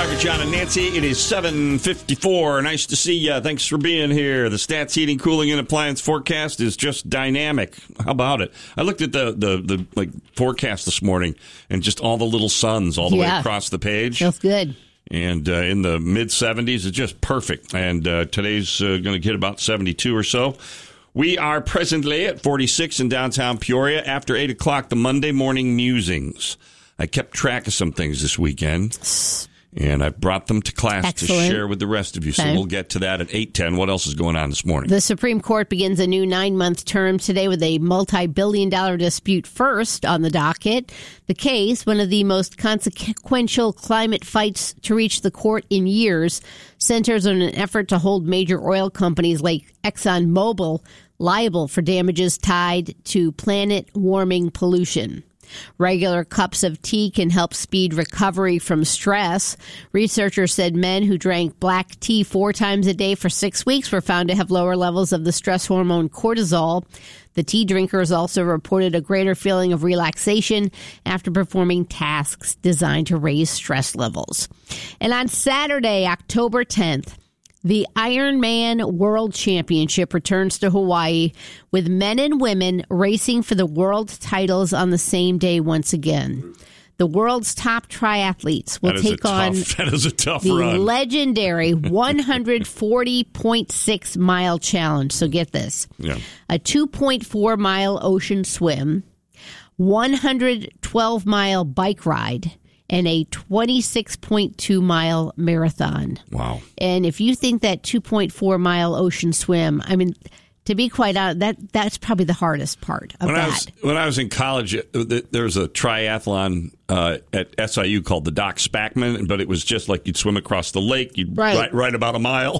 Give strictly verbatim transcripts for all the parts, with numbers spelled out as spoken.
Time for John and Nancy. It is seven fifty-four. Nice to see you. Thanks for being here. The Stats Heating, Cooling, and Appliance forecast is just dynamic. How about it? I looked at the, the, the like forecast this morning and just all the little suns all the yeah. way across the page. Feels good. And uh, in the mid-seventies, it's just perfect. And uh, today's uh, going to get about seventy-two or so. We are presently at forty-six in downtown Peoria after eight o'clock, the Monday morning musings. I kept track of some things this weekend, and I brought them to class Excellent. to share with the rest of you. So okay. we'll get to that at eight ten. What else is going on this morning? The Supreme Court begins a new nine-month term today with a multi-billion dollar dispute first on the docket. The case, one of the most consequential climate fights to reach the court in years, centers on an effort to hold major oil companies like ExxonMobil liable for damages tied to planet-warming pollution. Regular cups of tea can help speed recovery from stress. Researchers said men who drank black tea four times a day for six weeks were found to have lower levels of the stress hormone cortisol. The tea drinkers also reported a greater feeling of relaxation after performing tasks designed to raise stress levels. And on Saturday, October tenth, the Ironman World Championship returns to Hawaii with men and women racing for the world titles on the same day once again. The world's top triathletes will take tough, on that is a tough the run. legendary one hundred forty point six mile challenge. So get this. Yeah. A two point four mile ocean swim, one hundred twelve mile bike ride, and a twenty-six point two mile marathon. Wow. And if you think that two point four mile ocean swim, I mean, to be quite honest, that, that's probably the hardest part of when that. I was, when I was in college, there was a triathlon uh, at S I U called the Doc Spackman, but it was just like you'd swim across the lake, you'd right. ride, ride about a mile.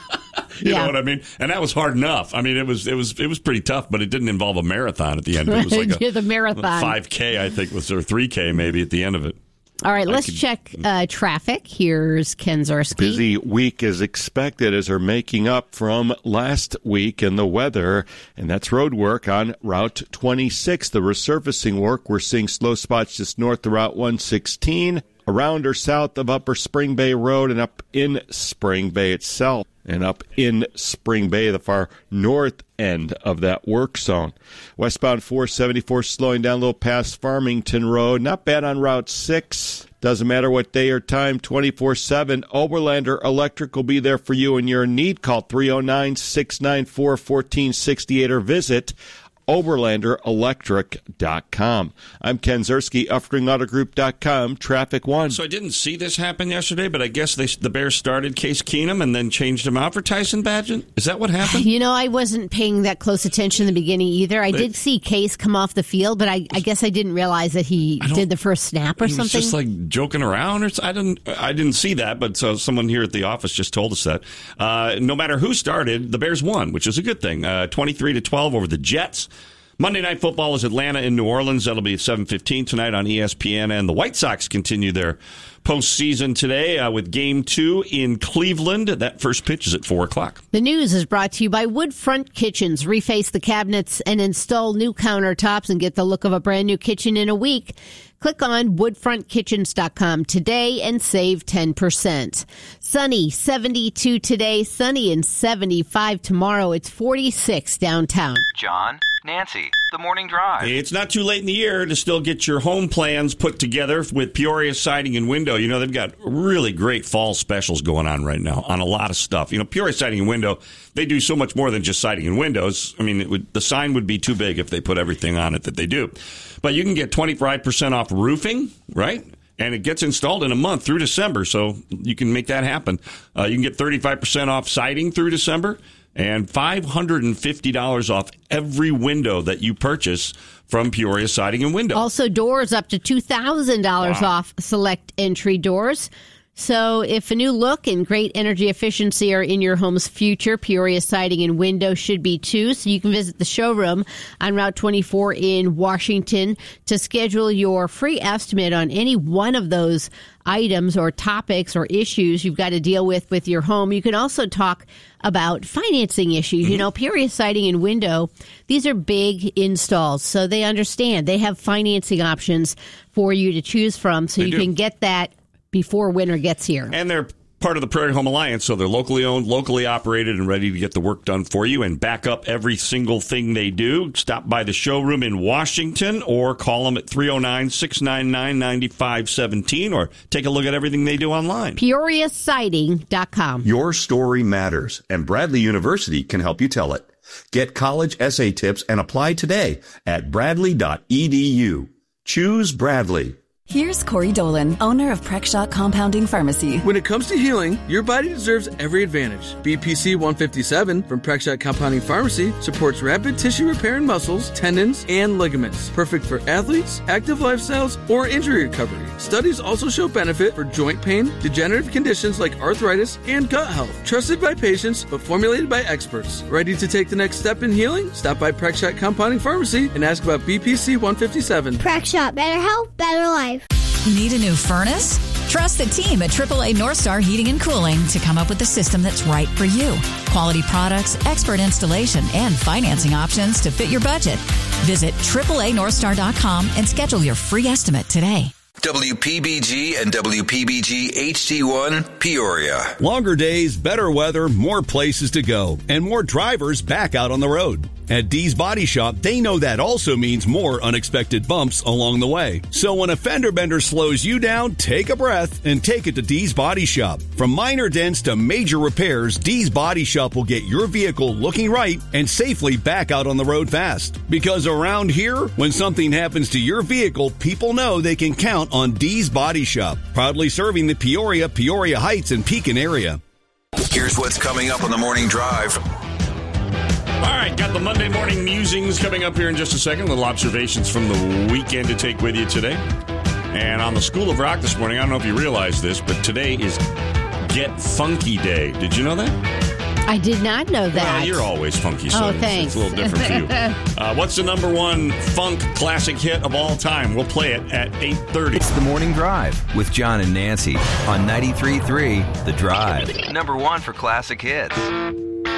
You yeah. know what I mean? And that was hard enough. I mean, it was it was it was pretty tough, but it didn't involve a marathon at the end. It was like a the marathon. five K, I think, was or three K maybe at the end of it. All right, let's could, check uh, traffic. Here's Ken Zarski. Busy week is expected as they're making up from last week in the weather, and that's road work on Route twenty-six. The resurfacing work, we're seeing slow spots just north of Route one sixteen, around or south of Upper Spring Bay Road and up in Spring Bay itself. And up in Spring Bay, the far north end of that work zone. Westbound four seventy-four slowing down a little past Farmington Road. Not bad on Route six. Doesn't matter what day or time, twenty-four seven. Oberlander Electric will be there for you in your need. Call three oh nine, six nine four, one four six eight or visit Oberlander Electric dot com. I'm Ken Zarski, Uftring Auto Group dot com, Traffic One. So I didn't see this happen yesterday, but I guess they, the Bears started Case Keenum and then changed him out for Tyson Bagent. Is that what happened? You know, I wasn't paying that close attention in the beginning either. I they, did see Case come off the field, but I, I guess I didn't realize that he did the first snap or he something. Was just like joking around, or I didn't. I didn't see that, but so someone here at the office just told us that. Uh, no matter who started, the Bears won, which is a good thing. Uh, twenty-three to twelve over the Jets. Monday Night Football is Atlanta and New Orleans. That'll be at seven fifteen tonight on E S P N. And the White Sox continue their postseason today uh, with Game two in Cleveland. That first pitch is at four o'clock. The news is brought to you by Woodfront Kitchens. Reface the cabinets and install new countertops and get the look of a brand new kitchen in a week. Click on woodfront kitchens dot com today and save ten percent. Sunny, seventy-two today. Sunny and seventy-five tomorrow. It's forty-six downtown. John, Nancy, the morning drive. It's not too late in the year to still get your home plans put together with Peoria Siding and Window. You know, they've got really great fall specials going on right now on a lot of stuff. You know, Peoria Siding and Window, they do so much more than just siding and windows. I mean, it would, the sign would be too big if they put everything on it that they do. But you can get twenty-five percent off roofing, right? And it gets installed in a month through December, so you can make that happen. Uh, you can get thirty-five percent off siding through December and five hundred fifty dollars off every window that you purchase from Peoria Siding and Window. Also, doors up to two thousand dollars wow. off select entry doors. So if a new look and great energy efficiency are in your home's future, Peoria Siding and Window should be too. So you can visit the showroom on Route twenty-four in Washington to schedule your free estimate on any one of those items or topics or issues you've got to deal with with your home. You can also talk about financing issues. Mm-hmm. You know, Peoria Siding and Window, these are big installs, so they understand. They have financing options for you to choose from, so they you do. can get that before winter gets here. And they're part of the Prairie Home Alliance, so they're locally owned, locally operated, and ready to get the work done for you and back up every single thing they do. Stop by the showroom in Washington or call them at three oh nine, six nine nine, nine five one seven or take a look at everything they do online. Peoria Siding dot com. Your story matters, and Bradley University can help you tell it. Get college essay tips and apply today at bradley dot e d u. Choose Bradley. Here's Corey Dolan, owner of Prexshot Compounding Pharmacy. When it comes to healing, your body deserves every advantage. B P C one fifty-seven from Prexshot Compounding Pharmacy supports rapid tissue repair in muscles, tendons, and ligaments. Perfect for athletes, active lifestyles, or injury recovery. Studies also show benefit for joint pain, degenerative conditions like arthritis, and gut health. Trusted by patients, but formulated by experts. Ready to take the next step in healing? Stop by Prexshot Compounding Pharmacy and ask about B P C one fifty-seven. Prexshot, better health, better life. Need a new furnace? Trust the team at triple A North Star Heating and Cooling to come up with the system that's right for you. Quality products, expert installation, and financing options to fit your budget. Visit triple A north star dot com and schedule your free estimate today. W P B G and W P B G H D one, Peoria. Longer days, better weather, more places to go, and more drivers back out on the road. At Dee's Body Shop, they know that also means more unexpected bumps along the way. So when a fender bender slows you down, take a breath and take it to Dee's Body Shop. From minor dents to major repairs, Dee's Body Shop will get your vehicle looking right and safely back out on the road fast. Because around here, when something happens to your vehicle, people know they can count on Dee's Body Shop. Proudly serving the Peoria, Peoria Heights, and Pekin area. Here's what's coming up on the Morning Drive. All right, got the Monday morning musings coming up here in just a second. Little observations from the weekend to take with you today. And on the School of Rock this morning, I don't know if you realize this, but today is Get Funky Day. Did you know that? I did not know that. Well, you're always funky, so oh, it's, thanks. it's a little different for you. Uh, what's the number one funk classic hit of all time? We'll play it at eight thirty. It's the Morning Drive with John and Nancy on ninety-three point three The Drive. Number one for classic hits.